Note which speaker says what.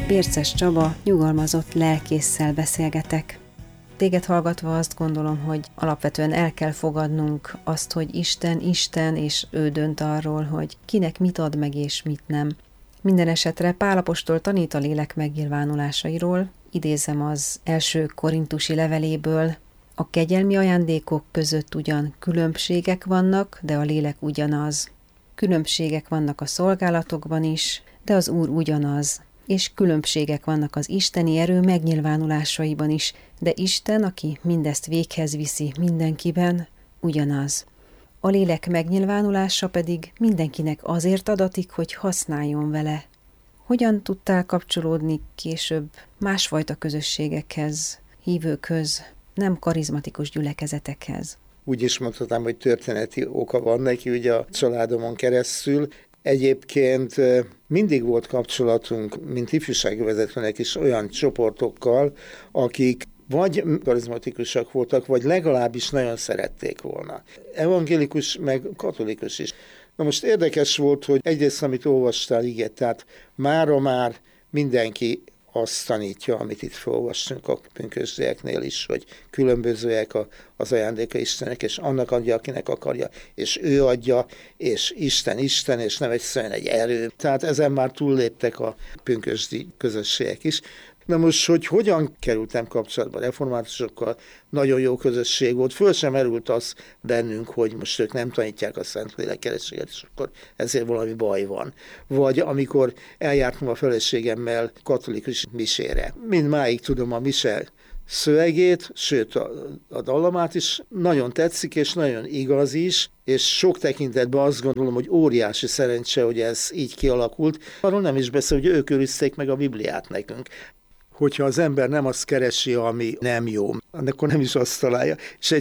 Speaker 1: Bérces Csaba, nyugalmazott lelkésszel beszélgetek. Téged hallgatva azt gondolom, hogy alapvetően el kell fogadnunk azt, hogy Isten Isten, és ő dönt arról, hogy kinek mit ad meg és mit nem. Minden esetre Pál apostol tanít a lélek megnyilvánulásairól, idézem az első korintusi leveléből: a kegyelmi ajándékok között ugyan különbségek vannak, de a lélek ugyanaz. Különbségek vannak a szolgálatokban is, de az Úr ugyanaz. És különbségek vannak az isteni erő megnyilvánulásaiban is, de Isten, aki mindezt véghez viszi mindenkiben, ugyanaz. A lélek megnyilvánulása pedig mindenkinek azért adatik, hogy használjon vele. Hogyan tudtál kapcsolódni később másfajta közösségekhez, hívőkhöz, nem karizmatikus gyülekezetekhez?
Speaker 2: Úgy is mondhatnám, hogy történeti oka van neki, ugye a családomon keresztül. Egyébként mindig volt kapcsolatunk, mint ifjúsági vezetőnek is, olyan csoportokkal, akik vagy karizmatikusak voltak, vagy legalábbis nagyon szerették volna. Evangélikus, meg katolikus is. Na most érdekes volt, hogy egyrészt, amit olvastál, igen, tehát mára már mindenki azt tanítja, amit itt felolvastunk a pünkösdieknél is, hogy különbözőek az ajándéka Istennek, és annak adja, akinek akarja, és ő adja, és Isten, és nem egyszerűen egy erő. Tehát ezen már túlléptek a pünkösdi közösségek is. Na most, hogy hogyan kerültem kapcsolatba reformátusokkal, nagyon jó közösség volt, föl sem merült az bennünk, hogy most ők nem tanítják a Szentlélek kerességet, és akkor ezért valami baj van. Vagy amikor eljártam a feleségemmel katolikus misére. Mindmáig tudom a mise szövegét, sőt a dallamát is, nagyon tetszik, és nagyon igaz is, és sok tekintetben azt gondolom, hogy óriási szerencse, hogy ez így kialakult. Arról nem is beszél, hogy ők őrizték meg a Bibliát nekünk. Hogyha az ember nem azt keresi, ami nem jó, akkor nem is azt találja. És egy